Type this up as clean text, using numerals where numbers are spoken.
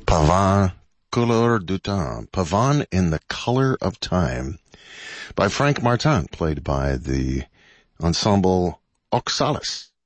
Pavane, Couleur du Temps. Pavane in the Color of Time by Frank Martin, played by the ensemble Oxalis.